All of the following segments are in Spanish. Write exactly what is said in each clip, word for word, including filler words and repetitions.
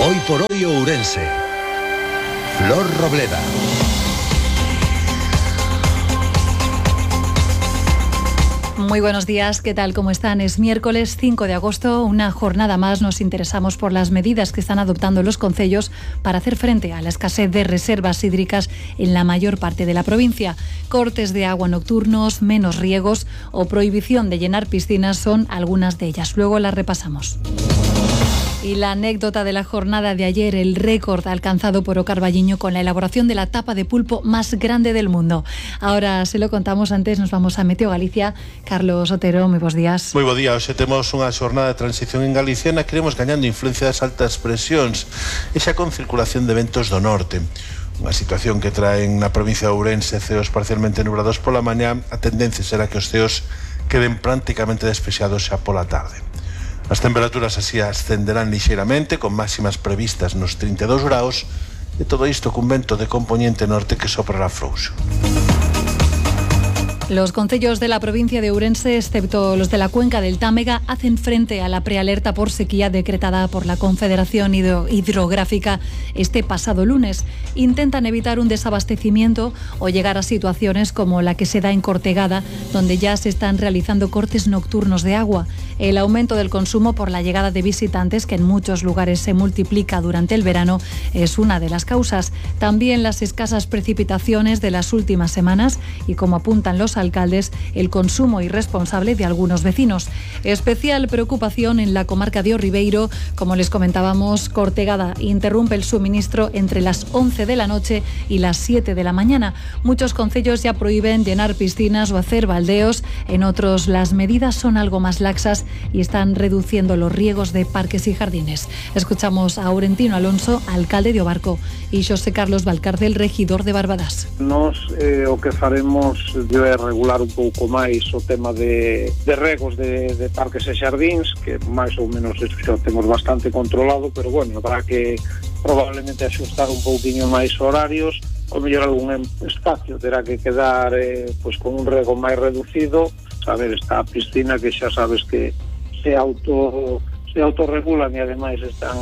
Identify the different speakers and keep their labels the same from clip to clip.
Speaker 1: Hoy por hoy Ourense. Flor Robleda.
Speaker 2: Muy buenos días, ¿qué tal? ¿Cómo están? Es miércoles cinco de agosto, una jornada más. Nos interesamos por las medidas que están adoptando los concellos para hacer frente a la escasez de reservas hídricas en la mayor parte de la provincia. Cortes de agua nocturnos, menos riegos o prohibición de llenar piscinas son algunas de ellas. Luego las repasamos. Y la anécdota de la jornada de ayer, el récord alcanzado por O Carballiño con la elaboración de la tapa de pulpo más grande del mundo. Ahora se lo contamos, antes nos vamos a Meteo Galicia. Carlos Otero, moi bons días.
Speaker 3: Moi bo día, hoxe temos unha xornada de transición en Galicia na que iremos gañando influencia das altas presións e xa con circulación de ventos do norte. Unha situación que traen na provincia de Ourense ceos parcialmente nublados pola mañá. A tendencia será que os ceos queden prácticamente despexados xa pola tarde. As temperaturas así ascenderán lixeiramente, con máximas previstas nos trinta e dous graus, e todo isto cun vento de compoñente norte que soprará frouxo.
Speaker 2: Los concellos de la provincia de Ourense, excepto los de la cuenca del Támega, hacen frente a la prealerta por sequía decretada por la Confederación Hidro- Hidrográfica este pasado lunes. Intentan evitar un desabastecimiento o llegar a situaciones como la que se da en Cortegada, donde ya se están realizando cortes nocturnos de agua. El aumento del consumo por la llegada de visitantes, que en muchos lugares se multiplica durante el verano, es una de las causas. También las escasas precipitaciones de las últimas semanas y, como apuntan los alcaldes, el consumo irresponsable de algunos vecinos. Especial preocupación en la comarca de Orribeiro. Como les comentábamos, Cortegada interrumpe el suministro entre las once de la noche y las siete de la mañana. Muchos concellos ya prohíben llenar piscinas o hacer baldeos. En otros, las medidas son algo más laxas y están reduciendo los riegos de parques y jardines. Escuchamos a Aurentino Alonso, alcalde de Obarco, y Xosé Carlos Valcárcel, regidor de Barbadas.
Speaker 4: Nos eh, o que faremos é regular un pouco máis o tema de, de regos de, de parques e xardíns, que máis ou menos eso xa temos bastante controlado, pero bueno, habrá que probablemente axustar un pouquiño máis horarios. O mellor algún espacio terá que quedar eh, pues, con un rego máis reducido. Saber, esta piscina que xa sabes que se auto se autorregulan e ademais están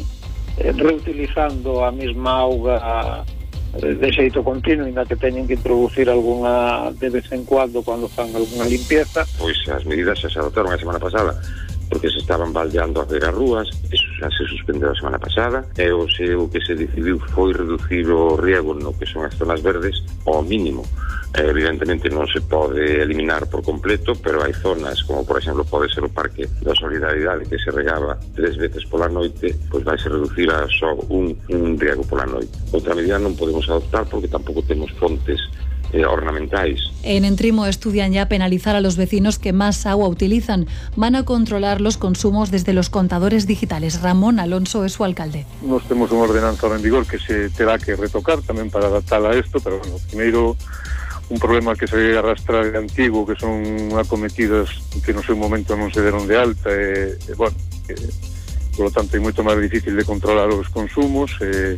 Speaker 4: eh, reutilizando a mesma auga eh, de xeito continuo, ainda que teñen que introducir algunha de vez en cuando cando fan algunha limpieza.
Speaker 5: Pois as medidas xa se adotaron a semana pasada, porque se estaban baldeando a ver as rúas, eso xa se suspendeu a semana pasada, e o, se, o que se decidiu foi reducir o riego no que son as zonas verdes ao mínimo. Eh, evidentemente non se pode eliminar por completo, pero hai zonas, como por exemplo pode ser o Parque da Solidaridade, que se regaba tres veces pola noite, pois vai se reducir a só un, un riego pola noite. Outra medida non podemos adoptar porque tampouco temos fontes eh, ornamentais.
Speaker 2: En Entrimo estudian ya penalizar a los vecinos que más agua utilizan. Van a controlar los consumos desde los contadores digitales. Ramón Alonso es su alcalde.
Speaker 6: Nos temos unha ordenanza en vigor que se terá que retocar tamén para adaptar a isto, pero bueno, primeiro un problema que se arrastra de antigo, que son acometidas que no seu momento non se deron de alta e, e bueno, que, por lo tanto é moito máis difícil de controlar os consumos e,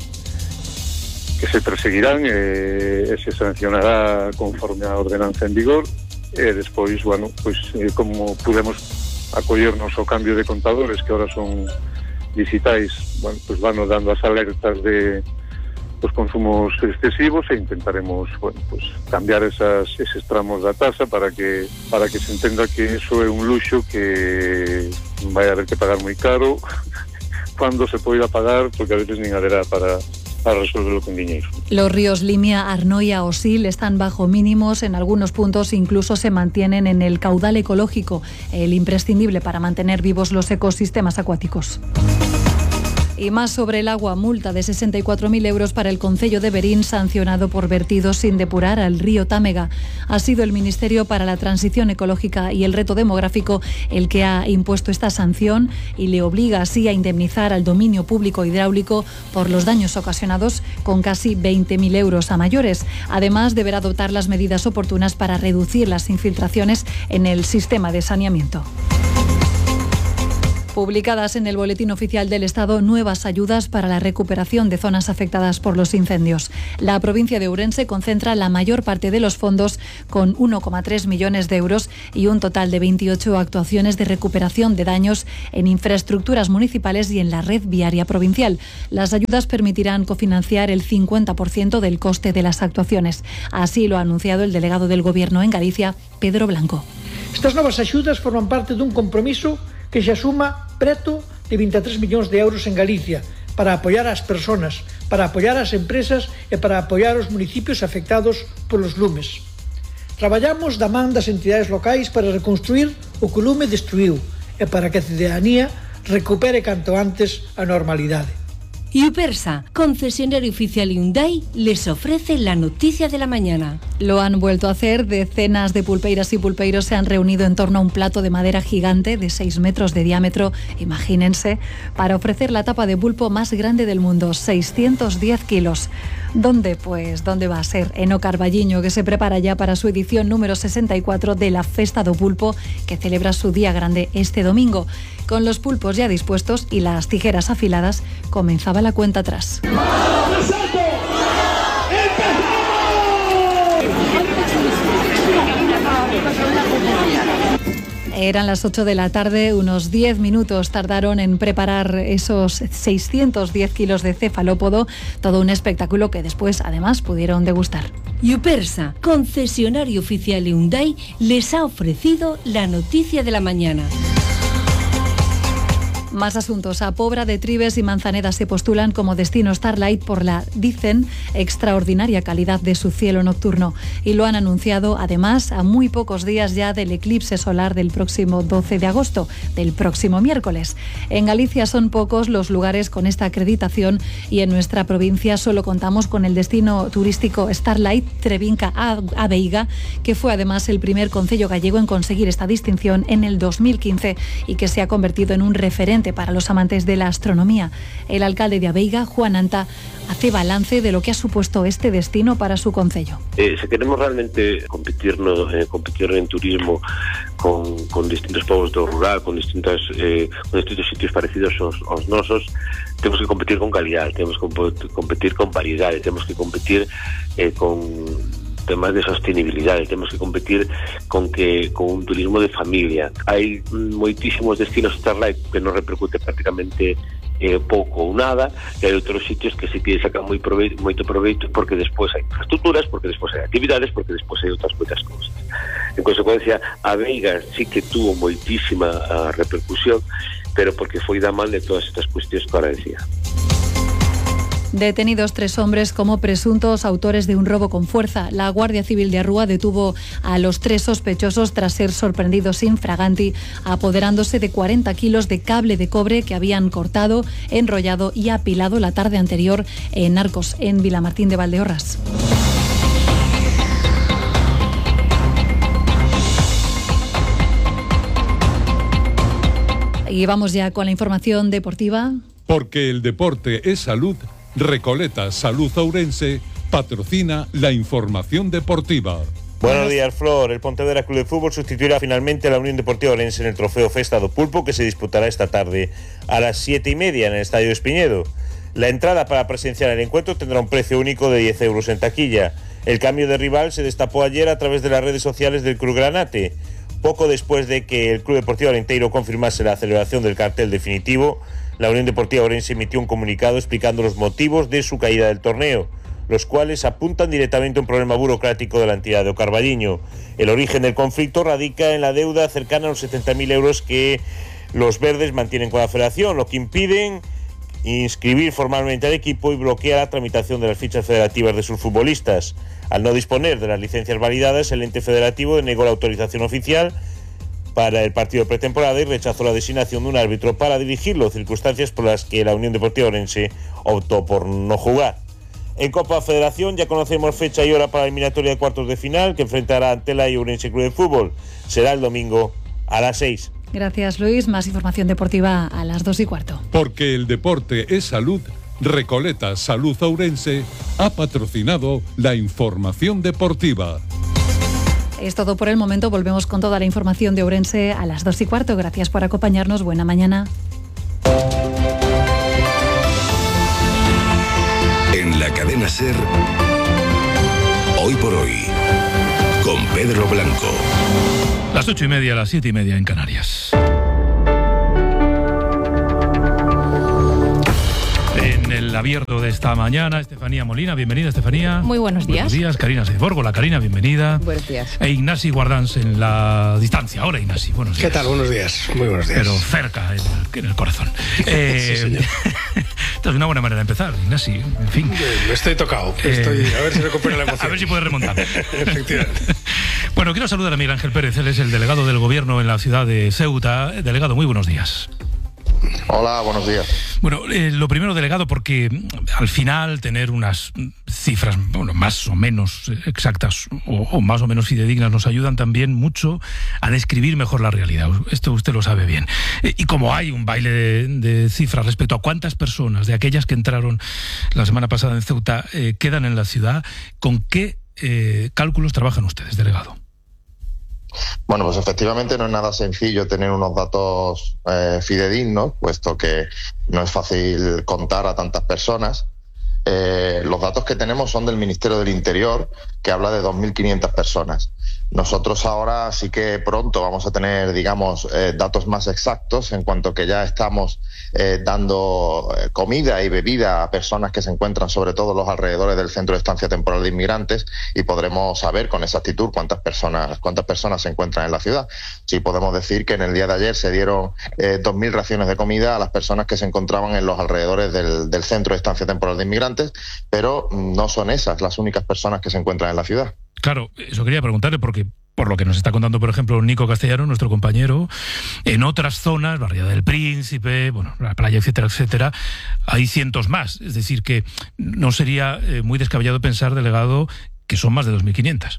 Speaker 6: que se perseguirán e, e se sancionará conforme a ordenanza en vigor e despois, bueno, pois eh, como podemos acollernos ao cambio de contadores que ahora son digitais, bueno, pois van dando as alertas de os consumos excesivos e intentaremos, bueno, pues cambiar esas, eses tramos da tasa para que para que se entenda que eso é un luxo que vai haber que pagar moi caro cando se poida pagar, porque a veces nin haberá para para resolverlo con diñeiro.
Speaker 2: Los ríos Limia, Arnoia o Sil están bajo mínimos, en algunos puntos incluso se mantienen en el caudal ecológico, el imprescindible para mantener vivos los ecosistemas acuáticos. Y más sobre el agua, multa de sesenta y cuatro mil euros para el concello de Verín, sancionado por vertidos sin depurar al río Támega. Ha sido el Ministerio para la Transición Ecológica y el Reto Demográfico el que ha impuesto esta sanción y le obliga así a indemnizar al dominio público hidráulico por los daños ocasionados, con casi veinte mil euros a mayores. Además, deberá adoptar las medidas oportunas para reducir las infiltraciones en el sistema de saneamiento. Publicadas en el Boletín Oficial del Estado nuevas ayudas para la recuperación de zonas afectadas por los incendios. La provincia de Ourense concentra la mayor parte de los fondos con uno coma tres millones de euros y un total de veintiocho actuaciones de recuperación de daños en infraestructuras municipales y en la red viaria provincial. Las ayudas permitirán cofinanciar el cincuenta por ciento del coste de las actuaciones. Así lo ha anunciado el delegado del Gobierno en Galicia, Pedro Blanco.
Speaker 7: Estas novas axudas forman parte dun compromiso que xa suma preto de vinte e tres millóns de euros en Galicia para apoiar as persoas, para apoiar as empresas e para apoiar os municipios afectados polos lumes. Traballamos da man das entidades locais para reconstruir o que o lume destruiu e para que a cidadanía recupere canto antes a normalidade.
Speaker 8: Yupersa, concesionario oficial Hyundai, les ofrece la noticia de la mañana.
Speaker 2: Lo han vuelto a hacer. Decenas de pulpeiras y pulpeiros se han reunido en torno a un plato de madera gigante de seis metros de diámetro, imagínense, para ofrecer la tapa de pulpo más grande del mundo, seiscientos diez kilos. ¿Dónde? Pues, ¿dónde va a ser? En O Carballiño, que se prepara ya para su edición número sesenta y cuatro de la Festa do Pulpo, que celebra su día grande este domingo. Con los pulpos ya dispuestos y las tijeras afiladas, comenzaba la cuenta atrás. Eran las ocho de la tarde, unos diez minutos tardaron en preparar esos seiscientos diez kilos de cefalópodo, todo un espectáculo que después además pudieron degustar.
Speaker 8: Yupersa, concesionario oficial Hyundai, les ha ofrecido la noticia de la mañana.
Speaker 2: Más asuntos. A Pobra de Tribes y Manzaneda se postulan como destino Starlight por la, dicen, extraordinaria calidad de su cielo nocturno. Y lo han anunciado, además, a muy pocos días ya del eclipse solar del próximo doce de agosto, del próximo miércoles. En Galicia son pocos los lugares con esta acreditación y en nuestra provincia solo contamos con el destino turístico Starlight Trevinca a Veiga, que fue además el primer concello gallego en conseguir esta distinción en el dos mil quince y que se ha convertido en un referente para los amantes de la astronomía. El alcalde de Aveiga, Juan Anta, hace balance de lo que ha supuesto este destino para su concello.
Speaker 9: Eh, si queremos realmente competir, no, eh, competir en turismo con, con distintos povos do rural, con distintos, eh, con distintos sitios parecidos aos, aos nosos, temos que competir con calidad, temos que competir con variedade, temos que competir eh, con temas de sostenibilidade, temos que competir con que con un turismo de familia. Hai moitísimos destinos Starlight que non repercute prácticamente eh, pouco ou nada, e hai outros sitios que se que sacan moi proveito, moito proveito porque despois hai infraestructuras, porque despois hai actividades, porque despois hai outras moitas cousas. En consecuencia, a Veiga sí que tuvo moitísima uh, repercusión, pero porque foi da man de todas estas cuestións que ahora decía.
Speaker 2: Detenidos tres hombres como presuntos autores de un robo con fuerza. La Guardia Civil de Arrúa detuvo a los tres sospechosos tras ser sorprendidos infraganti, apoderándose de cuarenta kilos de cable de cobre que habían cortado, enrollado y apilado la tarde anterior en Arcos, en Vilamartín de Valdeorras. Y vamos ya con la información deportiva.
Speaker 10: Porque el deporte es salud, Recoleta Salud Ourense patrocina la información deportiva.
Speaker 11: Buenos días, Flor. El Pontevedra Club de Fútbol sustituirá finalmente a la Unión Deportiva Ourense en el trofeo Festa do Pulpo, que se disputará esta tarde a las siete y media en el Estadio Espiñedo. La entrada para presenciar el encuentro tendrá un precio único de diez euros en taquilla. El cambio de rival se destapó ayer a través de las redes sociales del Club Granate. Poco después de que el Club Deportivo Arenteiro confirmase la celebración del cartel definitivo, la Unión Deportiva Ourense emitió un comunicado explicando los motivos de su caída del torneo, los cuales apuntan directamente a un problema burocrático de la entidad de O Carballiño. El origen del conflicto radica en la deuda cercana a los setenta mil euros que los verdes mantienen con la federación, lo que impiden inscribir formalmente al equipo y bloquea la tramitación de las fichas federativas de sus futbolistas. Al no disponer de las licencias validadas, el ente federativo denegó la autorización oficial para el partido de pretemporada y rechazó la designación de un árbitro para dirigirlo, circunstancias por las que la Unión Deportiva Ourense optó por no jugar. En Copa Federación ya conocemos fecha y hora para la eliminatoria de cuartos de final que enfrentará a Antela y Ourense Club de Fútbol. Será el domingo a las seis.
Speaker 2: Gracias, Luis. Más información deportiva a las dos y cuarto.
Speaker 10: Porque el deporte es salud, Recoleta Salud Ourense ha patrocinado la información deportiva.
Speaker 2: Es todo por el momento. Volvemos con toda la información de Ourense a las dos y cuarto. Gracias por acompañarnos. Buena mañana.
Speaker 1: En la cadena SER, Hoy por Hoy, con Pedro Blanco.
Speaker 12: Las ocho y media, las siete y media en Canarias. En el abierto de esta mañana, Estefanía Molina, bienvenida Estefanía.
Speaker 13: Muy buenos días.
Speaker 12: Buenos días, Karina Seiborgo, la Karina, bienvenida.
Speaker 13: Buenos días.
Speaker 12: E Ignasi Guardans en la distancia. Hola Ignasi, buenos días.
Speaker 14: ¿Qué tal? Buenos días, muy buenos días.
Speaker 12: Pero cerca, en el, en el corazón. Eh,
Speaker 14: sí, señor.
Speaker 12: Esta es una buena manera de empezar, Ignasi, en fin.
Speaker 14: Me estoy tocado, estoy,
Speaker 12: Eh,
Speaker 14: a ver si recupero la emoción.
Speaker 12: A ver si puedes remontar.
Speaker 14: Efectivamente.
Speaker 12: Bueno, quiero saludar a Miguel Ángel Pérez, él es el delegado del Gobierno en la ciudad de Ceuta. Delegado, muy buenos días.
Speaker 15: Hola, buenos días.
Speaker 12: Bueno, eh, lo primero, delegado, porque al final tener unas cifras, bueno, más o menos exactas o, o más o menos fidedignas nos ayudan también mucho a describir mejor la realidad. Esto usted lo sabe bien. Eh, y como hay un baile de, de cifras respecto a cuántas personas de aquellas que entraron la semana pasada en Ceuta eh, quedan en la ciudad, ¿con qué eh, cálculos trabajan ustedes, delegado?
Speaker 15: Bueno, pues efectivamente no es nada sencillo tener unos datos eh, fidedignos, puesto que no es fácil contar a tantas personas. Eh, los datos que tenemos son del Ministerio del Interior, que habla de dos mil quinientas personas. Nosotros ahora sí que pronto vamos a tener, digamos, eh, datos más exactos, en cuanto que ya estamos eh, dando eh, comida y bebida a personas que se encuentran sobre todo en los alrededores del Centro de Estancia Temporal de Inmigrantes, y podremos saber con exactitud cuántas personas cuántas personas se encuentran en la ciudad. Sí podemos decir que en el día de ayer se dieron eh, dos mil raciones de comida a las personas que se encontraban en los alrededores del, del Centro de Estancia Temporal de Inmigrantes, pero no son esas las únicas personas que se encuentran en la ciudad.
Speaker 12: Claro, eso quería preguntarle porque, por lo que nos está contando, por ejemplo, Nico Castellano, nuestro compañero, en otras zonas, Barriada del Príncipe, bueno, la playa, etcétera, etcétera, hay cientos más. Es decir, que no sería eh, muy descabellado pensar, delegado, que son más de dos mil quinientas.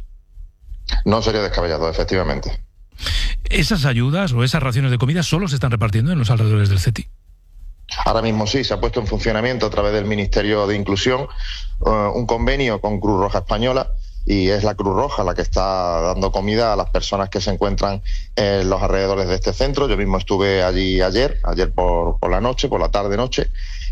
Speaker 15: No sería descabellado, efectivamente.
Speaker 12: ¿Esas ayudas o esas raciones de comida solo se están repartiendo en los alrededores del CETI?
Speaker 15: Ahora mismo sí, se ha puesto en funcionamiento a través del Ministerio de Inclusión uh, un convenio con Cruz Roja Española, y es la Cruz Roja la que está dando comida a las personas que se encuentran en los alrededores de este centro. Yo mismo estuve allí ayer, ayer por, por la noche, por la tarde-noche,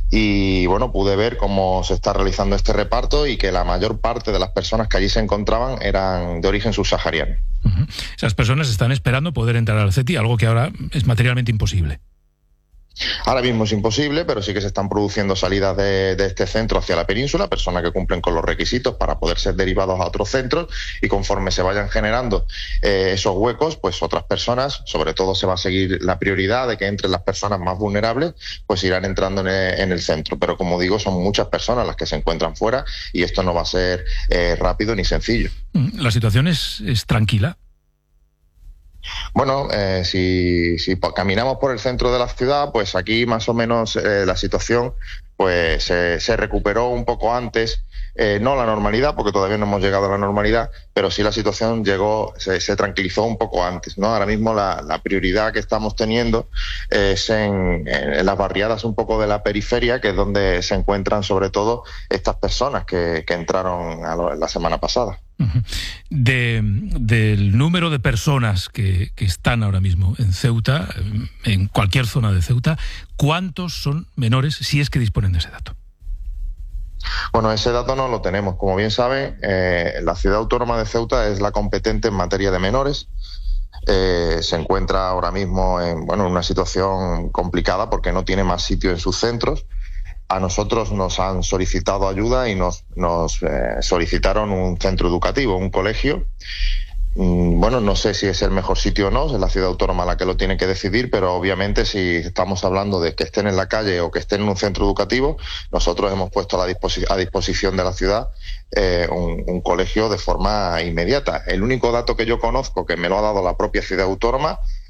Speaker 15: y bueno, pude ver cómo se está realizando este reparto y que la mayor parte de las personas que allí se encontraban eran de origen subsahariano.
Speaker 12: Uh-huh. Esas personas están esperando poder entrar al CETI, algo que ahora es materialmente imposible.
Speaker 15: Ahora mismo es imposible, pero sí que se están produciendo salidas de, de este centro hacia la península, personas que cumplen con los requisitos para poder ser derivados a otros centros, y conforme se vayan generando eh, esos huecos, pues otras personas, sobre todo se va a seguir la prioridad de que entren las personas más vulnerables, pues irán entrando en el, en el centro. Pero como digo, son muchas personas las que se encuentran fuera y esto no va a ser eh, rápido ni sencillo.
Speaker 12: ¿La situación es, es tranquila?
Speaker 15: Bueno, eh, si, si caminamos por el centro de la ciudad, pues aquí más o menos eh, la situación pues eh, se recuperó un poco antes, eh, no la normalidad, porque todavía no hemos llegado a la normalidad, pero sí la situación llegó, se, se tranquilizó un poco antes, ¿no? Ahora mismo la, la prioridad que estamos teniendo es en, en las barriadas un poco de la periferia, que es donde se encuentran sobre todo estas personas que, que entraron a lo, la semana pasada.
Speaker 12: De, del número de personas que, que están ahora mismo en Ceuta, en cualquier zona de Ceuta, ¿cuántos son menores, si es que disponen de ese dato?
Speaker 15: Bueno, ese dato no lo tenemos. Como bien saben, eh, la ciudad autónoma de Ceuta es la competente en materia de menores. Eh, se encuentra ahora mismo en, bueno, en una situación complicada porque no tiene más sitio en sus centros. A nosotros nos han solicitado ayuda y nos, nos eh, solicitaron un centro educativo, un colegio. Mm, bueno, no sé si es el mejor sitio o no, es la ciudad autónoma la que lo tiene que decidir, pero obviamente si estamos hablando de que estén en la calle o que estén en un centro educativo, nosotros hemos puesto a, la disposi- a disposición de la ciudad eh, un, un colegio de forma inmediata. El único dato que yo conozco que me lo ha dado la propia ciudad autónoma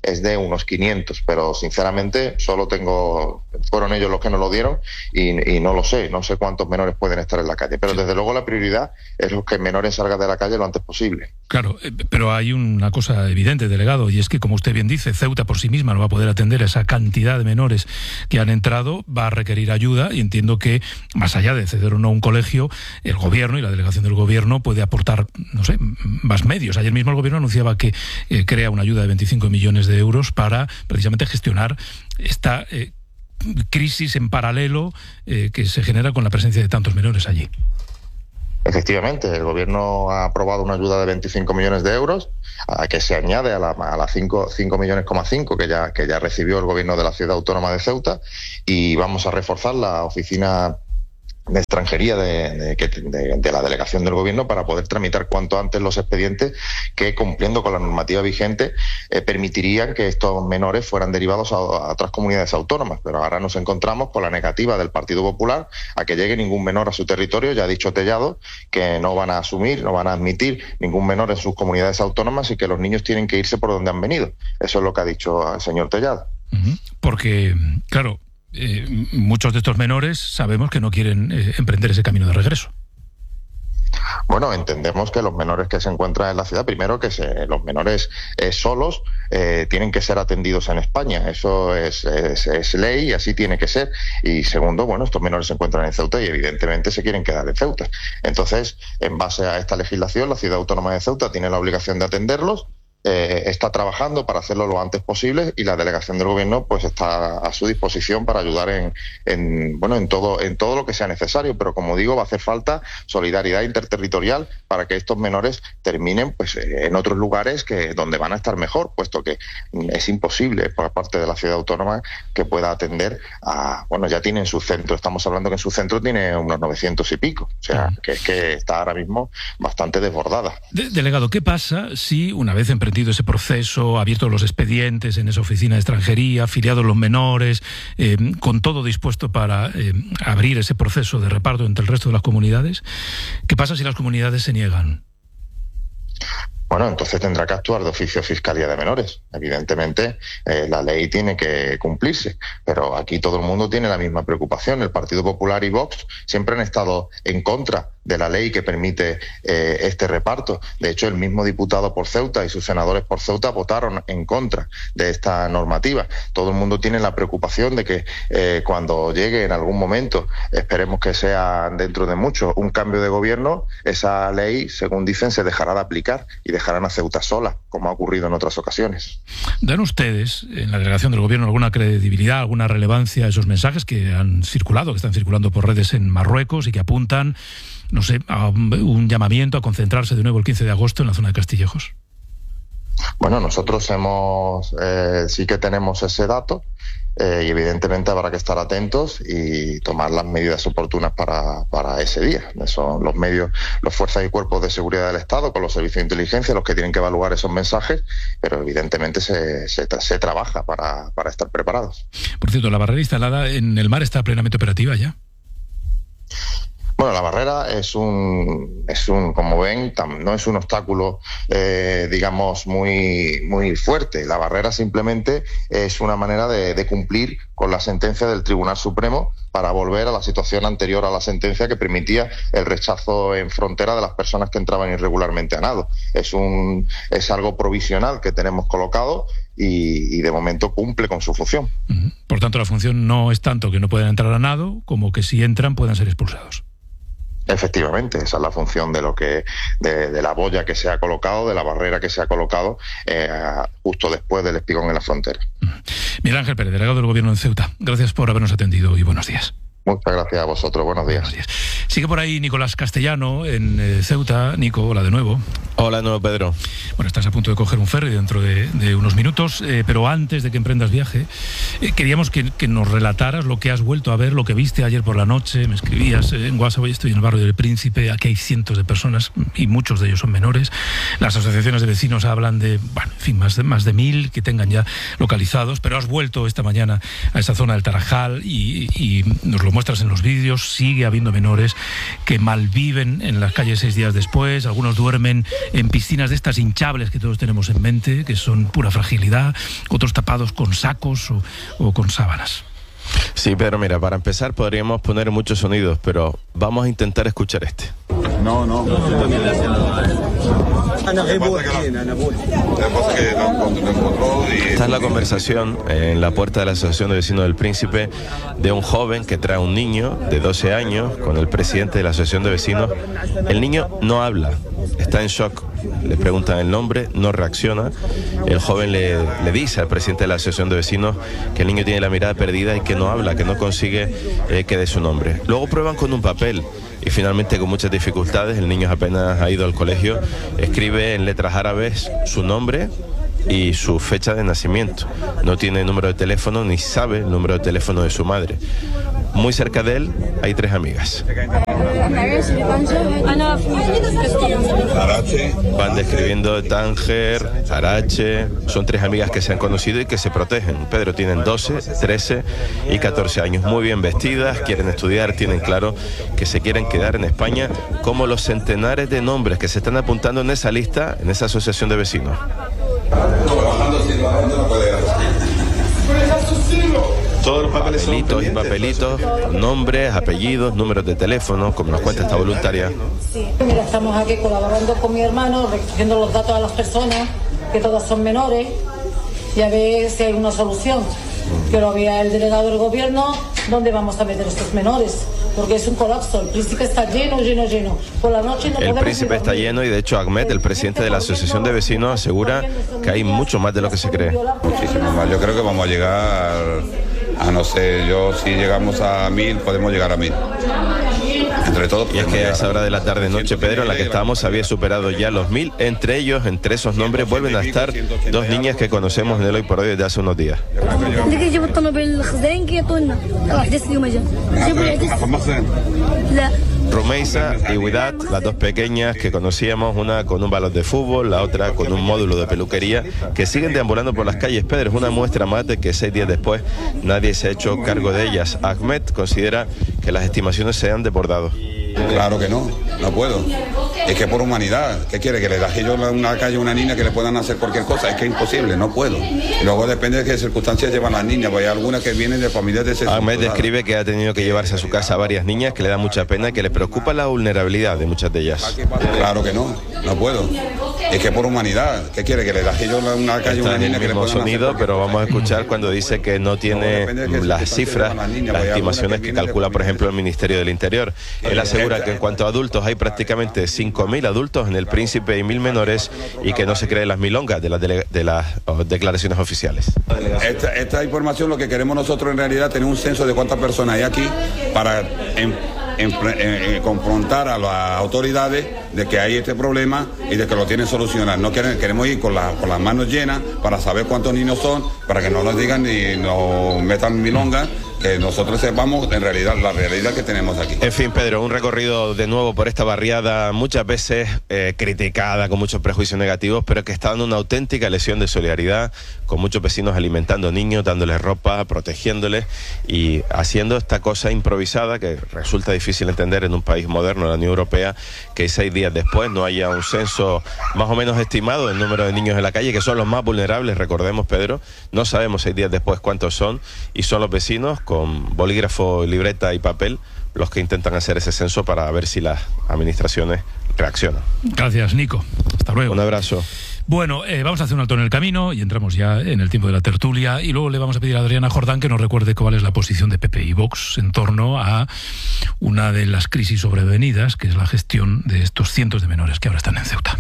Speaker 15: es de unos quinientos, pero sinceramente solo tengo, fueron ellos los que nos lo dieron y, y no lo sé, no sé cuántos menores pueden estar en la calle, pero desde luego la prioridad es los que menores salgan de la calle lo antes posible.
Speaker 12: Claro, pero hay una cosa evidente, delegado, y es que, como usted bien dice, Ceuta por sí misma no va a poder atender a esa cantidad de menores que han entrado, va a requerir ayuda, y entiendo que, más allá de ceder o no un colegio, el gobierno y la delegación del gobierno puede aportar, no sé, más medios. Ayer mismo el gobierno anunciaba que eh, crea una ayuda de veinticinco millones de euros para precisamente gestionar esta eh, crisis en paralelo eh, que se genera con la presencia de tantos menores allí.
Speaker 15: Efectivamente, el gobierno ha aprobado una ayuda de veinticinco millones de euros, a que se añade a las a la cinco millones coma cinco que ya, que ya recibió el gobierno de la Ciudad Autónoma de Ceuta, y vamos a reforzar la oficina de extranjería de, de, de, de la delegación del gobierno para poder tramitar cuanto antes los expedientes que, cumpliendo con la normativa vigente, eh, permitirían que estos menores fueran derivados a, a otras comunidades autónomas. Pero ahora nos encontramos con la negativa del Partido Popular a que llegue ningún menor a su territorio. Ya ha dicho Tellado que no van a asumir, no van a admitir ningún menor en sus comunidades autónomas y que los niños tienen que irse por donde han venido. Eso es lo que ha dicho el señor Tellado.
Speaker 12: Uh-huh. Porque, claro, Eh, muchos de estos menores sabemos que no quieren eh, emprender ese camino de regreso.
Speaker 15: Bueno, entendemos que los menores que se encuentran en la ciudad, primero que se, los menores eh, solos eh, tienen que ser atendidos en España. Eso es, es, es ley y así tiene que ser. Y segundo, bueno, estos menores se encuentran en Ceuta y evidentemente se quieren quedar en Ceuta. Entonces, en base a esta legislación, la Ciudad Autónoma de Ceuta tiene la obligación de atenderlos. Eh, está trabajando para hacerlo lo antes posible y la delegación del gobierno pues está a su disposición para ayudar en, en bueno en todo en todo lo que sea necesario, pero como digo, va a hacer falta solidaridad interterritorial para que estos menores terminen pues en otros lugares que donde van a estar mejor, puesto que es imposible por parte de la Ciudad Autónoma que pueda atender a, bueno, ya tienen su centro, estamos hablando que en su centro tiene unos novecientos y pico, o sea, que es que está ahora mismo bastante desbordada.
Speaker 12: De- delegado, ¿qué pasa si una vez emprendido ese proceso, abiertos los expedientes en esa oficina de extranjería, afiliados los menores, eh, con todo dispuesto para eh, abrir ese proceso de reparto entre el resto de las comunidades? ¿Qué pasa si las comunidades se niegan?
Speaker 15: Bueno, entonces tendrá que actuar de oficio Fiscalía de Menores. Evidentemente, eh, la ley tiene que cumplirse, pero aquí todo el mundo tiene la misma preocupación. El Partido Popular y Vox siempre han estado en contra de la ley que permite eh, este reparto. De hecho, el mismo diputado por Ceuta y sus senadores por Ceuta votaron en contra de esta normativa. Todo el mundo tiene la preocupación de que eh, cuando llegue en algún momento, esperemos que sea dentro de mucho, un cambio de gobierno, esa ley, según dicen, se dejará de aplicar y dejarán a Ceuta sola, como ha ocurrido en otras ocasiones.
Speaker 12: ¿Dan ustedes, en la delegación del gobierno, alguna credibilidad, alguna relevancia a esos mensajes que han circulado, que están circulando por redes en Marruecos y que apuntan, no sé, a un, un llamamiento a concentrarse de nuevo el quince de agosto en la zona de Castillejos?
Speaker 15: Bueno, nosotros hemos eh, sí que tenemos ese dato eh, y evidentemente habrá que estar atentos y tomar las medidas oportunas para, para ese día. Son los medios, los fuerzas y cuerpos de seguridad del Estado con los servicios de inteligencia los que tienen que evaluar esos mensajes, pero evidentemente se, se, se trabaja para, para estar preparados.
Speaker 12: Por cierto, la barrera instalada en el mar está plenamente operativa ya.
Speaker 15: Bueno, la barrera es un, es un como ven, tam, no es un obstáculo, eh, digamos, muy, muy fuerte. La barrera simplemente es una manera de, de cumplir con la sentencia del Tribunal Supremo para volver a la situación anterior a la sentencia que permitía el rechazo en frontera de las personas que entraban irregularmente a nado. Es, un, es algo provisional que tenemos colocado y, y de momento cumple con su función.
Speaker 12: Uh-huh. Por tanto, la función no es tanto que no puedan entrar a nado como que si entran puedan ser expulsados.
Speaker 15: Efectivamente, esa es la función de lo que de, de la boya que se ha colocado, de la barrera que se ha colocado eh, justo después del espigón en la frontera.
Speaker 12: Miguel Ángel Pérez, delegado del Gobierno en Ceuta, gracias por habernos atendido y buenos días.
Speaker 15: Muchas gracias a vosotros, buenos días.
Speaker 12: Buenos días. Sigue por ahí Nicolás Castellano en eh, Ceuta. Nico, hola de nuevo.
Speaker 13: Hola de nuevo, Pedro.
Speaker 12: Bueno, estás a punto de coger un ferry dentro de, de unos minutos, eh, pero antes de que emprendas viaje, eh, queríamos que, que nos relataras lo que has vuelto a ver, lo que viste ayer por la noche. Me escribías eh, en WhatsApp, hoy estoy en el barrio del Príncipe, aquí hay cientos de personas y muchos de ellos son menores. Las asociaciones de vecinos hablan de, bueno, en fin, más de, más de mil que tengan ya localizados, pero has vuelto esta mañana a esa zona del Tarajal y, y nos lo muestras en los vídeos, sigue habiendo menores que malviven en las calles seis días después, algunos duermen en piscinas de estas hinchables que todos tenemos en mente, que son pura fragilidad, otros tapados con sacos o, o con sábanas.
Speaker 13: Sí, Pedro, mira, para empezar podríamos poner muchos sonidos, pero vamos a intentar escuchar este.
Speaker 16: No, no.
Speaker 13: Esta es la conversación en la puerta de la Asociación de Vecinos del Príncipe de un joven que trae a un niño de doce años con el presidente de la Asociación de Vecinos. El niño no habla, está en shock. Le preguntan el nombre, no reacciona. El joven le, le dice al presidente de la Asociación de Vecinos que el niño tiene la mirada perdida y que no habla, que no consigue eh, que dé su nombre. Luego prueban con un papel y finalmente, con muchas dificultades, el niño apenas ha ido al colegio, escribe en letras árabes su nombre y su fecha de nacimiento. No tiene número de teléfono ni sabe el número de teléfono de su madre. Muy cerca de él hay tres amigas. Van describiendo Tánger, Arache. Son tres amigas que se han conocido y que se protegen. Pedro, tienen doce, trece y catorce años. Muy bien vestidas, quieren estudiar, tienen claro que se quieren quedar en España, como los centenares de nombres que se están apuntando en esa lista, en esa asociación de vecinos. Todos los papelitos y papelitos, nombres, apellidos, números de teléfono, como nos cuenta esta voluntaria.
Speaker 17: Sí, mira, estamos aquí colaborando con mi hermano, recogiendo los datos a las personas, que todas son menores, y a ver si hay una solución. Pero había el delegado del gobierno, ¿dónde vamos a meter estos menores? Porque es un colapso, el príncipe está lleno, lleno, lleno. Por la noche no
Speaker 13: El príncipe está lleno y de hecho Ahmed, el presidente de la Asociación de Vecinos, asegura que hay mucho más de lo que se cree.
Speaker 16: Muchísimo más, yo creo que vamos a llegar a, no sé, yo si llegamos a mil, podemos llegar a mil. Entre todos.
Speaker 13: Y es que a esa hora de la tarde-noche, Pedro, en la que estábamos, había superado ya los mil. Entre ellos, entre esos nombres, vuelven a estar dos niñas que conocemos en el Hoy por Hoy desde hace unos días. Rumeisa y Widat, las dos pequeñas que conocíamos, una con un balón de fútbol, la otra con un módulo de peluquería, que siguen deambulando por las calles. Pedro, es una muestra más de que seis días después nadie se ha hecho cargo de ellas. Ahmed considera que las estimaciones se han desbordado.
Speaker 16: Claro que no, no puedo. Es que por humanidad, ¿qué quiere? Que le deje yo en una calle a una niña que le puedan hacer cualquier cosa. Es que es imposible, no puedo. Y luego depende de qué circunstancias llevan las niñas, porque hay algunas que vienen de familias de
Speaker 13: Ahmed describe que ha tenido que llevarse a su casa a varias niñas, que le da mucha pena y que le preocupa la vulnerabilidad de muchas de ellas.
Speaker 16: Claro que no, no puedo. Es que por humanidad, ¿qué quiere? Que le deje yo en una calle a una niña que le puedan hacer
Speaker 13: sonido,
Speaker 16: cualquier
Speaker 13: pero vamos a escuchar cuando dice que no tiene las cifras, las estimaciones que calcula, por ejemplo, el Ministerio del Interior. Él asegura que en cuanto a adultos hay prácticamente cinco mil adultos en el Príncipe y mil menores, y que no se creen las milongas de las, dele- de las oh, declaraciones oficiales.
Speaker 16: Esta, esta información, lo que queremos nosotros en realidad, tener un censo de cuántas personas hay aquí para en, en, en, en, confrontar a las autoridades de que hay este problema y de que lo tienen solucionar. No queremos, queremos ir con, la, con las manos llenas para saber cuántos niños son, para que no nos digan ni nos metan milongas, que nosotros sepamos en realidad la realidad que tenemos aquí.
Speaker 13: En fin, Pedro, un recorrido de nuevo por esta barriada, muchas veces eh, criticada, con muchos prejuicios negativos, pero que está dando una auténtica lección de solidaridad, con muchos vecinos alimentando niños, dándoles ropa, protegiéndoles y haciendo esta cosa improvisada que resulta difícil entender en un país moderno, la Unión Europea, que seis días después no haya un censo más o menos estimado del número de niños en la calle, que son los más vulnerables, recordemos, Pedro. No sabemos seis días después cuántos son, y son los vecinos con bolígrafo, libreta y papel los que intentan hacer ese censo para ver si las administraciones reaccionan.
Speaker 12: Gracias, Nico. Hasta luego.
Speaker 13: Un abrazo.
Speaker 12: Bueno, eh, vamos a hacer un alto en el camino y entramos ya en el tiempo de la tertulia, y luego le vamos a pedir a Adriana Jordán que nos recuerde cuál es la posición de P P y Vox en torno a una de las crisis sobrevenidas, que es la gestión de estos cientos de menores que ahora están en Ceuta.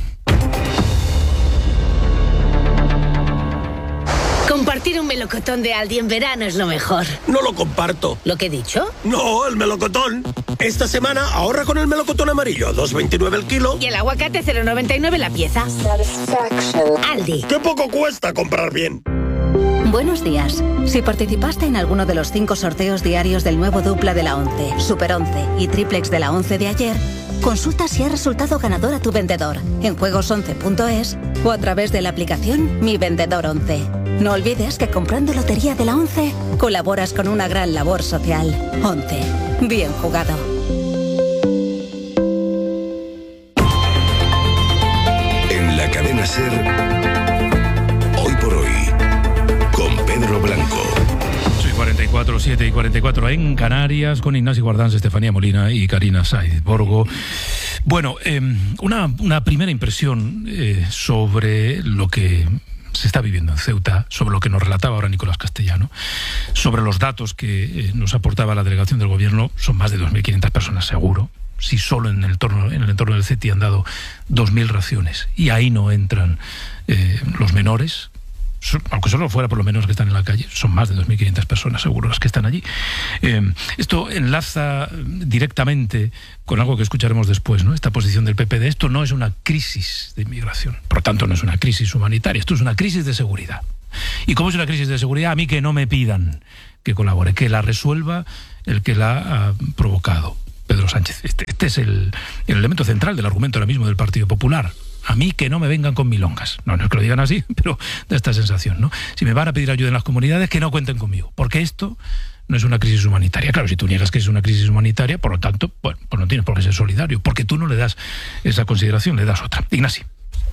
Speaker 18: Compartir un melocotón de Aldi en verano es lo mejor.
Speaker 19: No lo comparto.
Speaker 18: ¿Lo que he dicho?
Speaker 19: No, el melocotón. Esta semana ahorra con el melocotón amarillo, dos veintinueve el kilo.
Speaker 18: Y el aguacate cero noventa y nueve la pieza. Aldi.
Speaker 19: ¡Qué poco cuesta comprar bien!
Speaker 20: Buenos días. Si participaste en alguno de los cinco sorteos diarios del nuevo dupla de la once, Super once y Triplex de la once de ayer, consulta si ha resultado ganador a tu vendedor en juegos once punto es o a través de la aplicación Mi Vendedor once. No olvides que comprando Lotería de la once colaboras con una gran labor social. once. Bien jugado.
Speaker 1: En la cadena SER, Hoy por Hoy, con Pedro Blanco.
Speaker 12: Soy cuarenta y cuatro, siete y cuarenta y cuatro en Canarias, con Ignacio Guardans, Estefanía Molina y Karina Saiz Borgo. Bueno, eh, una, una primera impresión eh, sobre lo que se está viviendo en Ceuta, sobre lo que nos relataba ahora Nicolás Castellano, sobre los datos que eh, nos aportaba la delegación del gobierno. Son más de dos mil quinientas personas seguro, si solo en el entorno, en el entorno del CETI han dado dos mil raciones, y ahí no entran eh, los menores, aunque solo fuera por lo menos que están en la calle. Son más de dos mil quinientas personas seguro las que están allí. Eh, esto enlaza directamente con algo que escucharemos después, ¿no? Esta posición del P P de esto no es una crisis de inmigración, por lo tanto no es una crisis humanitaria, esto es una crisis de seguridad. ¿Y cómo es una crisis de seguridad? A mí que no me pidan que colabore, que la resuelva el que la ha provocado, Pedro Sánchez. Este, este es el, el elemento central del argumento ahora mismo del Partido Popular. A mí que no me vengan con milongas. No, no es que lo digan así, pero da esta sensación, ¿no? Si me van a pedir ayuda en las comunidades, que no cuenten conmigo, porque esto no es una crisis humanitaria. Claro, si tú niegas que es una crisis humanitaria, por lo tanto, bueno, pues no tienes por qué ser solidario, porque tú no le das esa consideración, le das otra. Ignacio.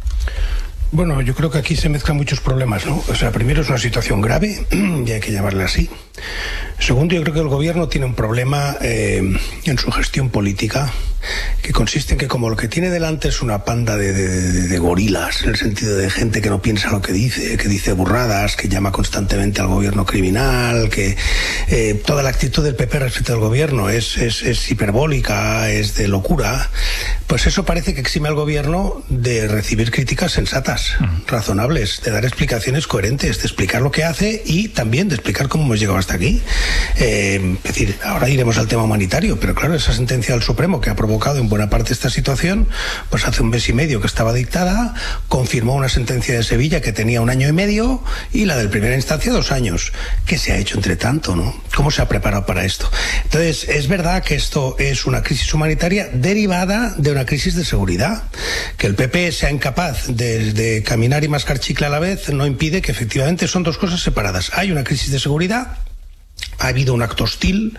Speaker 14: Bueno, yo creo que aquí se mezclan muchos problemas, ¿no? O sea, primero es una situación grave, y hay que llamarla así. Segundo, yo creo que el gobierno tiene un problema eh, en su gestión política, que consiste en que como lo que tiene delante es una panda de, de, de, de gorilas, en el sentido de gente que no piensa lo que dice, que dice burradas, que llama constantemente al gobierno criminal, que eh, toda la actitud del P P respecto al gobierno es, es, es hiperbólica, es de locura, pues eso parece que exime al gobierno de recibir críticas sensatas, uh-huh. razonables, de dar explicaciones coherentes, de explicar lo que hace y también de explicar cómo hemos llegado hasta aquí. Eh, es decir, ahora iremos al tema humanitario, pero claro, esa sentencia del Supremo que ha provocado en buena parte esta situación, pues hace un mes y medio que estaba dictada, confirmó una sentencia de Sevilla que tenía un año y medio y la del primera instancia dos años. ¿Qué se ha hecho entre tanto, no? ¿Cómo se ha preparado para esto? Entonces, es verdad que esto es una crisis humanitaria derivada de una crisis de seguridad. Que el P P sea incapaz de, de caminar y mascar chicle a la vez no impide que efectivamente son dos cosas separadas. Hay una crisis de seguridad, ha habido un acto hostil,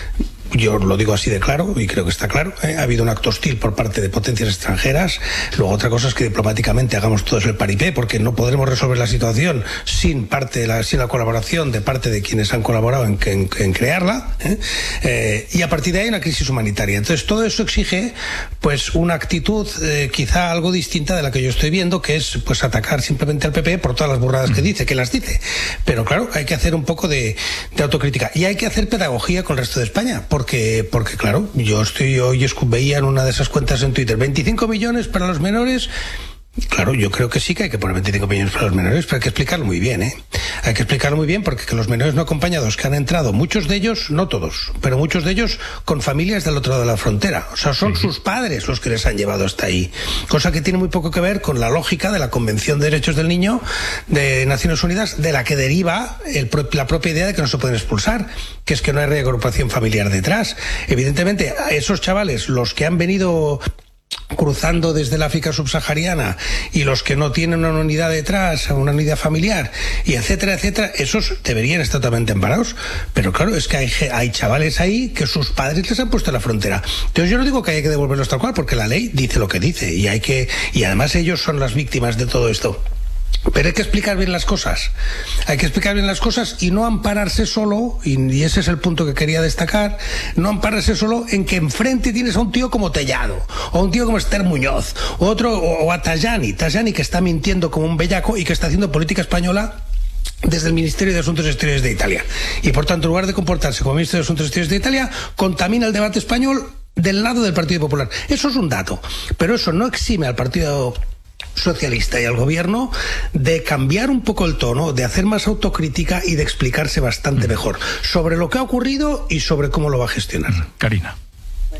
Speaker 14: yo lo digo así de claro y creo que está claro, ¿eh? Ha habido un acto hostil por parte de potencias extranjeras. Luego otra cosa es que diplomáticamente hagamos todos el paripé, porque no podremos resolver la situación sin parte de la, sin la colaboración de parte de quienes han colaborado en, en, en crearla, ¿eh? Eh, y a partir de ahí una crisis humanitaria. Entonces todo eso exige pues una actitud eh, quizá algo distinta de la que yo estoy viendo, que es pues atacar simplemente al P P por todas las burradas que dice, que las dice. Pero claro, hay que hacer un poco de, de autocrítica y hay que hacer pedagogía con el resto de España, Porque, porque claro, yo estoy hoy veía en una de esas cuentas en Twitter veinticinco millones para los menores. Claro, yo creo que sí que hay que poner veinticinco millones para los menores, pero hay que explicarlo muy bien, ¿eh? Hay que explicarlo muy bien porque que los menores no acompañados que han entrado, muchos de ellos, no todos, pero muchos de ellos con familias del otro lado de la frontera. O sea, son sí. sus padres los que les han llevado hasta ahí. Cosa que tiene muy poco que ver con la lógica de la Convención de Derechos del Niño de Naciones Unidas, de la que deriva el, la propia idea de que no se pueden expulsar, que es que no hay reagrupación familiar detrás. Evidentemente, a esos chavales, los que han venido cruzando desde el África subsahariana y los que no tienen una unidad detrás, una unidad familiar y etcétera, etcétera, esos deberían estar totalmente amparados, pero claro, es que hay, hay chavales ahí que sus padres les han puesto en la frontera. Entonces yo no digo que haya que devolverlos tal cual, porque la ley dice lo que dice y hay que, y además ellos son las víctimas de todo esto. Pero hay que explicar bien las cosas. Hay que explicar bien las cosas y no ampararse solo, y, y ese es el punto que quería destacar, no ampararse solo en que enfrente tienes a un tío como Tellado, o a un tío como Esther Muñoz, o otro, o, o a Tajani, Tajani que está mintiendo como un bellaco y que está haciendo política española desde el Ministerio de Asuntos Exteriores de Italia. Y por tanto, en lugar de comportarse como Ministro de Asuntos Exteriores de Italia, contamina el debate español del lado del Partido Popular. Eso es un dato, pero eso no exime al Partido Socialista y al gobierno de cambiar un poco el tono, de hacer más autocrítica y de explicarse bastante mejor sobre lo que ha ocurrido y sobre cómo lo va a gestionar.
Speaker 12: Karina.
Speaker 20: Bueno, ahí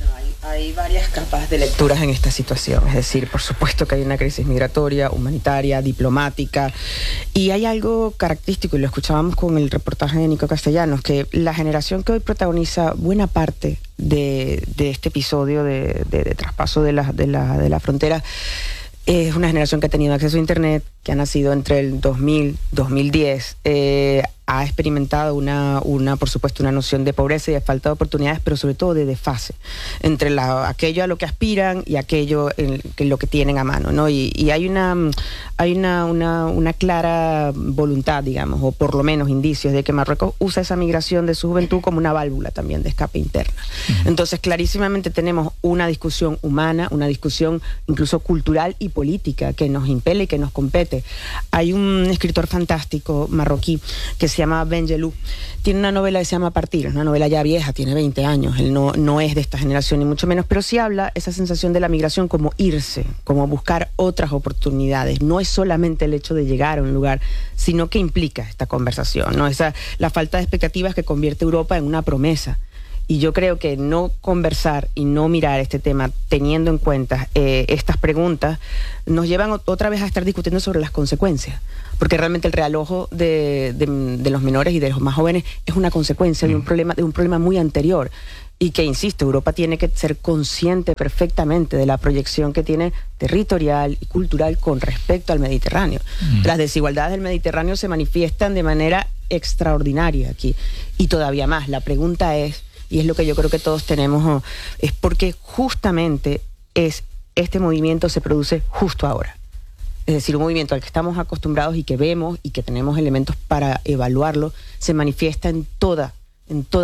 Speaker 21: Hay varias capas de lecturas en esta situación, es decir, por supuesto que hay una crisis migratoria, humanitaria, diplomática, y hay algo característico, y lo escuchábamos con el reportaje de Nico Castellanos, que la generación que hoy protagoniza buena parte de, de este episodio de, de, de traspaso de la, de, la, de la frontera es una generación que ha tenido acceso a Internet, que ha nacido entre el dos mil, dos mil diez, eh, ha experimentado una, una, por supuesto, una noción de pobreza y de falta de oportunidades, pero sobre todo de desfase entre la, aquello a lo que aspiran y aquello en, en lo que tienen a mano, ¿no? Y, y hay una hay una, una, una clara voluntad, digamos, o por lo menos indicios de que Marruecos usa esa migración de su juventud como una válvula también de escape interna. Uh-huh. Entonces, clarísimamente tenemos una discusión humana, una discusión incluso cultural y política que nos impele y que nos compete. Hay un escritor fantástico marroquí que se llama Ben Jelloun. Tiene una novela que se llama Partir, una novela ya vieja, tiene veinte años, él no, no es de esta generación ni mucho menos, pero sí habla esa sensación de la migración como irse, como buscar otras oportunidades. No es solamente el hecho de llegar a un lugar, sino que implica esta conversación, ¿no? Esa, la falta de expectativas que convierte a Europa en una promesa. Y yo creo que no conversar y no mirar este tema teniendo en cuenta eh, estas preguntas nos llevan otra vez a estar discutiendo sobre las consecuencias, porque realmente el realojo de, de, de los menores y de los más jóvenes es una consecuencia mm. de un problema, de un problema muy anterior. Y que, insisto, Europa tiene que ser consciente perfectamente de la proyección que tiene territorial y cultural con respecto al Mediterráneo. Mm. Las desigualdades del Mediterráneo se manifiestan de manera extraordinaria aquí. Y todavía más, la pregunta es, y es lo que yo creo que todos tenemos, es porque justamente es, este movimiento se produce justo ahora. Es decir, un movimiento al que estamos acostumbrados y que vemos y que tenemos elementos para evaluarlo, se manifiesta en toda, en toda